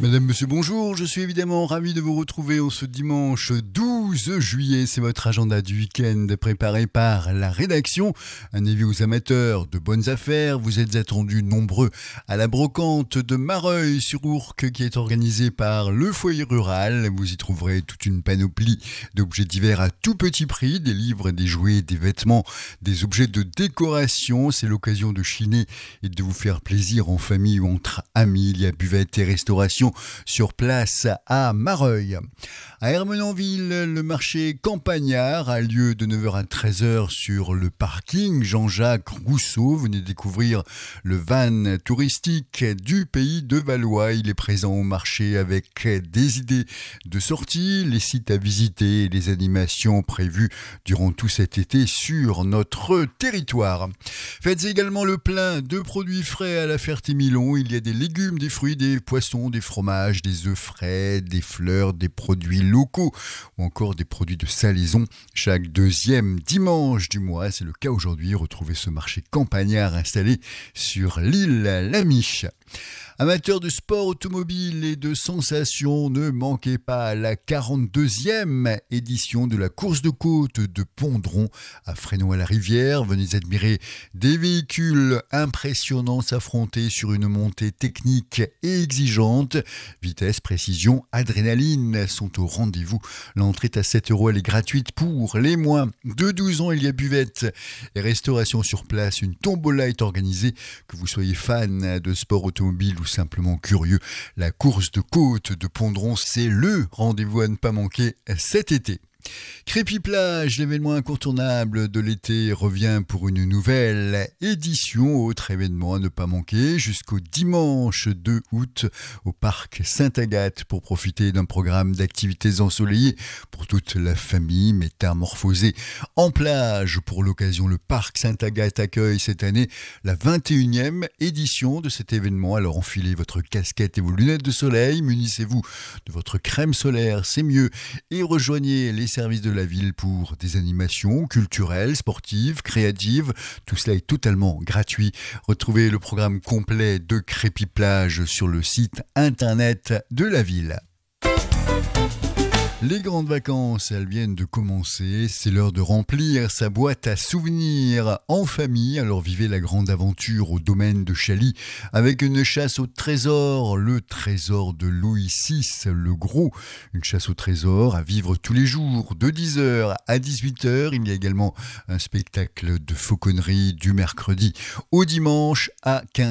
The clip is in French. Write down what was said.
Madame, monsieur, bonjour. Je suis évidemment ravi de vous retrouver en ce dimanche 12 juillet. C'est votre agenda du week-end préparé par la rédaction. Un avis aux amateurs de bonnes affaires. Vous êtes attendus nombreux à la brocante de Mareuil-sur-Ourcq qui est organisée par le foyer rural. Vous y trouverez toute une panoplie d'objets divers à tout petit prix. Des livres, des jouets, des vêtements, des objets de décoration. C'est l'occasion de chiner et de vous faire plaisir en famille ou entre amis. Il y a buvette et restauration sur place à Mareuil. À Ermenonville, le marché campagnard a lieu de 9h à 13h sur le parking Jean-Jacques Rousseau. Venez découvrir le van touristique du pays de Valois. Il est présent au marché avec des idées de sortie, les sites à visiter et les animations prévues durant tout cet été sur notre territoire. Faites également le plein de produits frais à la Ferté-Milon. Il y a des légumes, des fruits, des poissons, des fromages, des œufs frais, des fleurs, des produits locaux ou encore des produits de salaison. Chaque deuxième dimanche du mois, c'est le cas aujourd'hui, retrouvez ce marché campagnard installé sur l'île Lamiche. Amateurs de sport automobile et de sensations, ne manquez pas la 42e édition de la course de côte de Pondron à Fresnoy-la-Rivière. Venez admirer des véhicules impressionnants s'affronter sur une montée technique et exigeante. Vitesse, précision, adrénaline sont au rendez-vous. L'entrée est à 7€, elle est gratuite pour les moins de 12 ans. Il y a buvette et restauration sur place. Une tombola est organisée. Que vous soyez fan de sport automobile ou simplement curieux, la course de côte de Pondron, c'est le rendez-vous à ne pas manquer cet été. Crépy-Plage, l'événement incontournable de l'été, revient pour une nouvelle édition. Autre événement à ne pas manquer jusqu'au dimanche 2 août au parc Sainte-Agathe pour profiter d'un programme d'activités ensoleillées pour toute la famille. Métamorphosée en plage pour l'occasion, le parc Sainte-Agathe accueille cette année la 21e édition de cet événement. Alors enfilez votre casquette et vos lunettes de soleil, munissez-vous de votre crème solaire, c'est mieux, et rejoignez les services de la ville pour des animations culturelles, sportives, créatives. Tout cela est totalement gratuit. Retrouvez le programme complet de Crépy-Plage sur le site internet de la ville. Les grandes vacances, elles viennent de commencer. C'est l'heure de remplir sa boîte à souvenirs en famille. Alors vivez la grande aventure au domaine de Chaly avec une chasse au trésor, le trésor de Louis VI, le gros. Une chasse au trésor à vivre tous les jours de 10h à 18h. Il y a également un spectacle de fauconnerie du mercredi au dimanche à 15h.